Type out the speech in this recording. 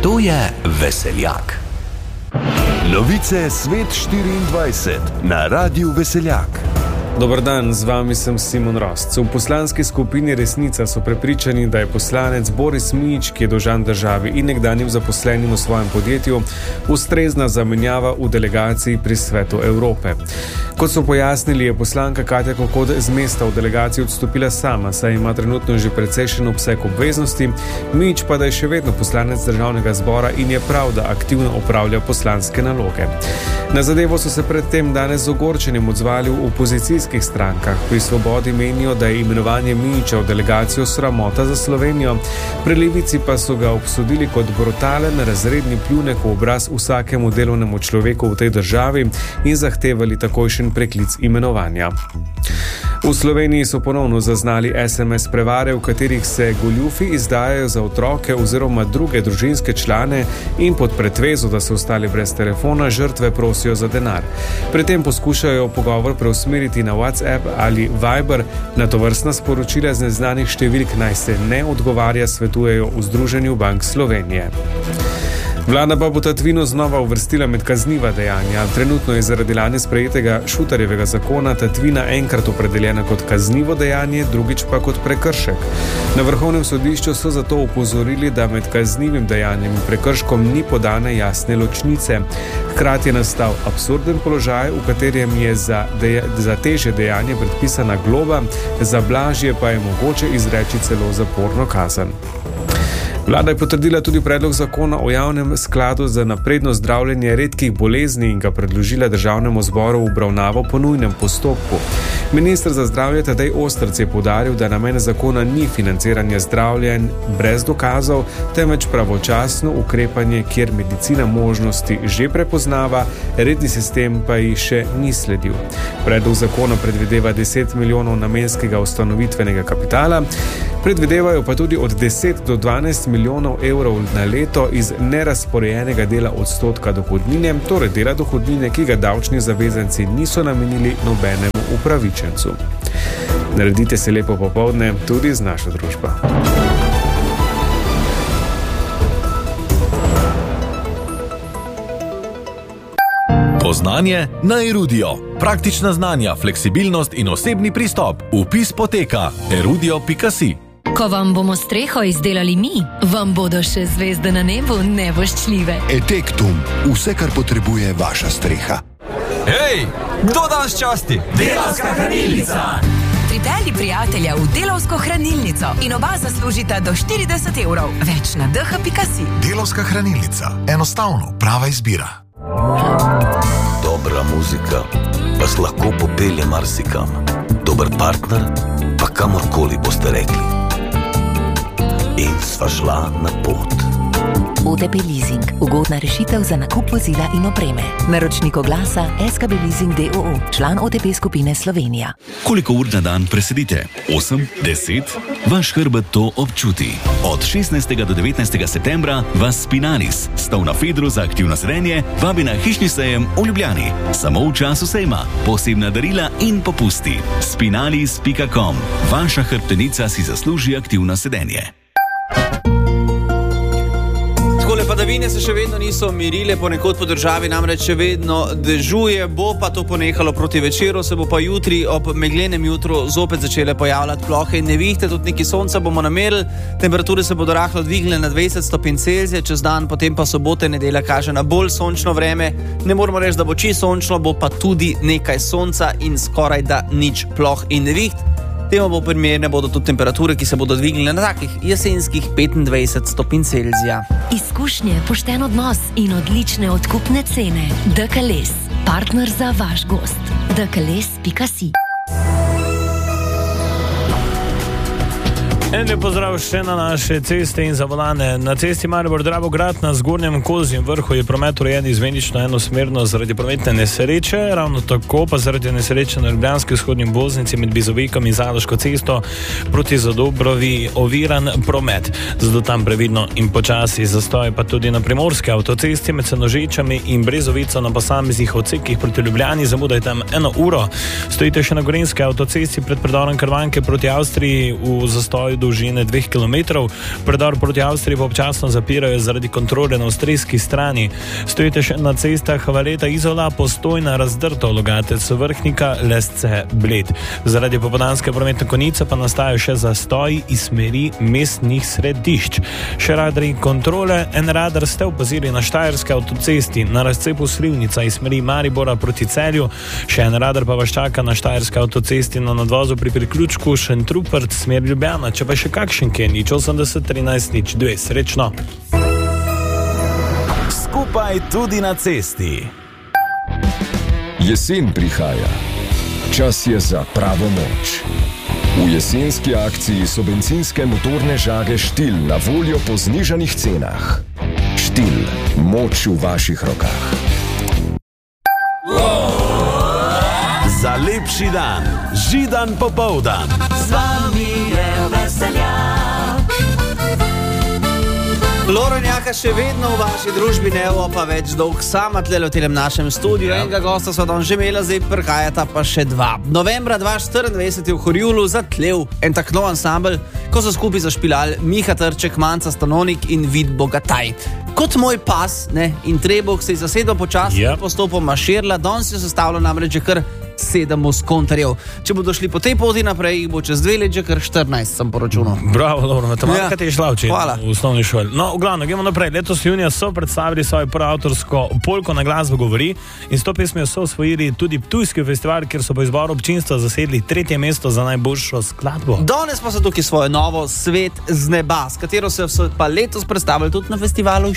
To je Veseljak. Novice Svet 24 na Radiu Veseljak. Dober dan, z vami sem Simon Rost. V poslanski skupini Resnica so prepričani, da je poslanec Boris Mijić, ki je dolžan državi in nekdanjim zaposlenim v svojem podjetju, ustrezna zamenjava v delegaciji pri Svetu Evrope. Kot so pojasnili, je poslanka Katja Kokode z mesta v delegaciji odstopila sama, saj ima trenutno že precejšen obseg obveznosti, Mijić pa da je še vedno poslanec državnega zbora in je prav, da aktivno opravlja poslanske naloge. Na zadevo so se predtem danes z ogorčenjem odzvali v opozicijskih strankah. Pri Svobodi menijo, da je imenovanje Mijića v delegacijo sramota za Slovenijo, pri Levici pa so ga obsodili kot brutalen razredni pljunek v obraz vsakemu delovnemu človeku v tej državi in zahtevali takojšen preklic imenovanja. V Sloveniji so ponovno zaznali SMS prevare, v katerih se goljufi izdajajo za otroke oziroma druge družinske člane in pod pretvezo, da so ostali brez telefona, žrtve prosijo za denar. Pri tem poskušajo pogovor preusmeriti na WhatsApp ali Viber. Na tovrstna sporočila z neznanih številk naj se ne odgovarja, svetujejo v Združenju bank Slovenije. Vlada pa bo tatvino znova uvrstila med kazniva dejanja. Trenutno je zaradi lani sprejetega Šutarjevega zakona tatvina enkrat opredeljena kot kaznivo dejanje, drugič pa kot prekršek. Na Vrhovnem sodišču so zato upozorili, da med kaznivim dejanjem in prekrškom ni podane jasne ločnice. Hkrati je nastal absurden položaj, v katerem je za težje dejanje predpisana globa, za blažje pa je mogoče izreči celo zaporno kazen. Vlada je potrdila tudi predlog zakona o javnem skladu za napredno zdravljenje redkih bolezni in ga predložila državnemu zboru v obravnavo po nujnem postopku. Minister za zdravje Tadej Ostrc je poudaril, da namen zakona ni financiranje zdravljenj brez dokazov, temveč pravočasno ukrepanje, kjer medicina možnosti že prepoznava, redni sistem pa jih še ni sledil. Predlog zakona predvideva 10 milijonov namenskega ustanovitvenega kapitala, predvidevajo pa tudi od 10 do 12 milijonov evrov na leto iz nerazporejenega dela odstotka dohodnine, torej dela dohodnine, ki ga davčni zavezanci niso namenili nobenemu upravičencu. Naredite se lepo popoldne tudi z našo družbo. Poznanje na Erudio. Praktična znanja, fleksibilnost in osebni pristop. Vpis poteka erudio.si. Ko vam bomo streho izdelali mi, vam bodo še zvezde na nebu nevoščljive. Etektum, vse, kar potrebuje vaša streha. Hej, kdo danes časti? Delavska hranilnica! Pripelji prijatelja v Delavsko hranilnico in oba zaslužita do 40 evrov. Več na dh.si. Delavska hranilnica. Enostavno, prava izbira. Dobra muzika vas lahko popelje marsikam. Dober partner pa kamorkoli boste rekli. In sva šla na pot. OTP Leasing. Ugodna rešitev za nakup vozila in opreme. Naročnik oglasa SKB Leasing d.o.o. Član OTP skupine Slovenija. Koliko ur na dan presedite? 8? 10? Vaš hrbet to občuti. Od 16. do 19. septembra vas Spinalis, stov na Fedru za aktivno sedenje, vabi na hišni sejem v Ljubljani. Samo v času sejma. Posebna darila in popusti. Spinalis.com. Vaša hrbtenica si zasluži aktivno sedenje. Takole padavine se še vedno niso mirile, ponekod po državi namreč še vedno dežuje, bo pa to ponehalo proti večeru, se bo pa jutri ob meglenem jutru zopet začele pojavljati plohe in nevihte, tudi nekaj sonca bomo namerili, temperature se bodo rahlo dvignile na 20 stopinj Celzija čez dan, potem pa sobote, nedelja kaže na bolj sončno vreme. Ne moramo reči, da bo čisto sončno, bo pa tudi nekaj sonca in skoraj da nič ploh in neviht. Temu bo primerne bodo tudi temperature, ki se bodo dvignile na takih jesenskih 25 stopinj Celzija. Izkušnje, pošten odnos in odlične odkupne cene. DKLS. Partner za vaš gost. DKLS.si. En lep pozdrav še na naše ceste in za volane. Na cesti Maribor-Dravograd na zgornjem Kozjem vrhu je promet urejen izmenično enosmerno zaradi prometne nesreče, ravno tako pa zaradi nesreče na ljubljanski vzhodni obvoznici med Bizovikom in Zaloško cesto proti Zadobrovi oviran promet. Zato tam previdno in počasi. Zastoj pa tudi na primorski avtocesti med Senožečami in Brezovico na posameznih odsekih proti Ljubljani, zamuda je tam 1 uro. Stojite še na gorenjski avtocesti pred predorom Krvanke proti Avstriji v zastoju dolžine 2 km. Predor proti Avstriji pa občasno zapirajo zaradi kontrole na avstrijski strani. Stojite še na cestah Valeta Izola, Postojna, Razdrto, Logatec, Vrhnika, Lesce, Bled. Zaradi popoldanske prometne konice pa nastajajo še zastoji iz smeri mestnih središč. Še radarji kontrole, en radar ste opazili na Štajerski avtocesti, na razcepu Slivnica iz smeri Maribora proti Celju, še en radar pa vas čaka na Štajerski avtocesti na nadvozu pri priključku Šentrupert smer Ljubljana. Če pa še kakšen kje, nič 80 13 nič 2. Srečno! Skupaj tudi na cesti. Jesen prihaja. Čas je za pravo moč. V jesenski akciji so bencinske motorne žage Štil na voljo po znižanih cenah. Štil, moč v vaših rokah. Za lepši dan, Židan popoldan. Z vami je Veseljak. Lorenjaka še vedno v vaši družbi, ne pa več dolg sama tlele v telem našem studiu. Enega gosta so tam že imela, zdaj prihajata pa še dva. Novembra 2024 je v Horjulu zatlev en tak nov ansambl, ko so skupaj zašpilali Miha Trček, Manca Stanonik in Vid Bogataj. Kot moj pas, ne, in Trebuh se je zasedel počasno postopoma širila, danes je sestavljal namreč že kar 7 skontarjev. Če bodo šli po tej poti naprej, jih bo čez 2 let že kar 14, sem poročunal. Bravo, dobro, matematika ti je šla v osnovni šoli. No, v glavno, gremo naprej. Letos junija so predstavili svojo prvo avtorsko polko Na glasbo govori in s to pesmijo so osvojili tudi Ptujski festival, kjer so po izboru občinstva zasedli 3. mesto za najboljšo skladbo. Danes pa so tukaj svojo novo Svet z neba, s katero se pa letos predstavili tudi na festivalu